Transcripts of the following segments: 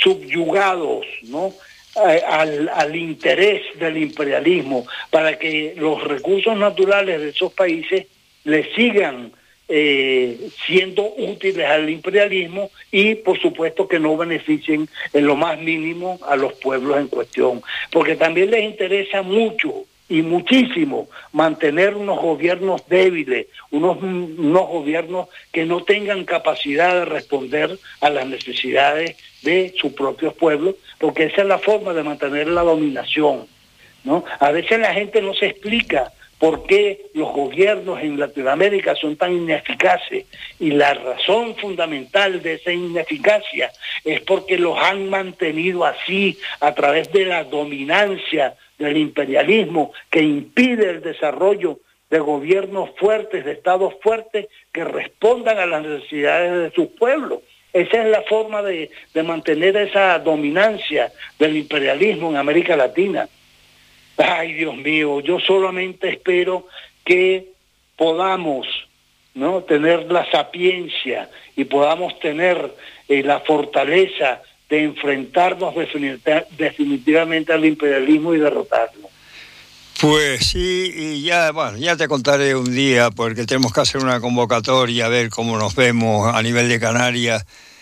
subyugados, ¿no?, al interés del imperialismo, para que los recursos naturales de esos países le sigan siendo útiles al imperialismo y por supuesto que no beneficien en lo más mínimo a los pueblos en cuestión, porque también les interesa mucho y muchísimo mantener unos gobiernos débiles, unos gobiernos que no tengan capacidad de responder a las necesidades de sus propios pueblos, porque esa es la forma de mantener la dominación, ¿no? A veces la gente no se explica por qué los gobiernos en Latinoamérica son tan ineficaces, y la razón fundamental de esa ineficacia es porque los han mantenido así a través de la dominancia del imperialismo, que impide el desarrollo de gobiernos fuertes, de estados fuertes que respondan a las necesidades de sus pueblos. Esa es la forma de mantener esa dominancia del imperialismo en América Latina. Ay, Dios mío, yo solamente espero que podamos, ¿no?, tener la sapiencia y podamos tener la fortaleza de enfrentarnos definitivamente al imperialismo y derrotarlo. Pues sí, y ya, bueno, ya te contaré un día, porque tenemos que hacer una convocatoria, a ver cómo nos vemos a nivel de Canarias,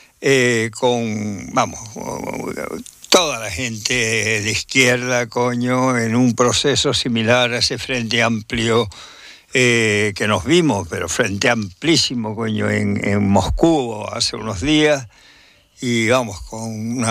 toda la gente de izquierda, coño, en un proceso similar a ese Frente Amplio que nos vimos, pero Frente Amplísimo, coño, en Moscú hace unos días, y vamos, con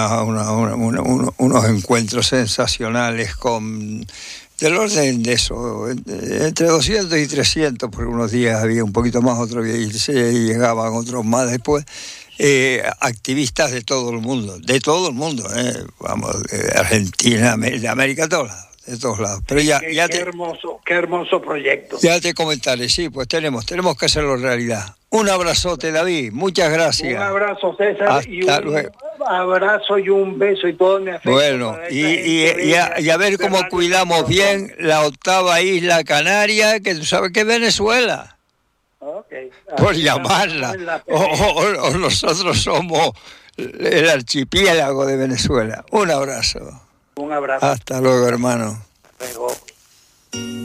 unos encuentros sensacionales del orden de eso, entre 200 y 300, porque unos días había un poquito más, otros días llegaban otros más después. Activistas de todo el mundo, vamos, de Argentina, de América, de todos lados. Pero qué hermoso proyecto. Ya te comentaré, sí, pues tenemos que hacerlo realidad. Un abrazote, David, muchas gracias. Un abrazo, César, hasta y un luego. Abrazo y un beso y todo mi afecto. Bueno, y a ver cómo cuidamos bien la octava isla canaria, que tú sabes que es Venezuela. Okay. Por llamarla, o nosotros somos el archipiélago de Venezuela. Un abrazo. Un abrazo. Hasta luego, hermano. Hasta luego.